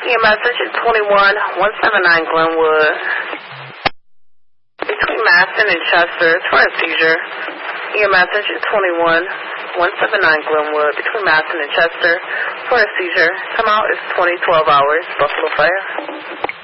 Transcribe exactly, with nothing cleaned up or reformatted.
E M S engine twenty-one, one seventy-nine Glenwood. Between Maston and Chester, it's for a seizure. E M S engine twenty-one, one seventy-nine Glenwood. Between Maston and Chester, for a seizure. Come out is twenty, twelve hours. Buffalo Fire.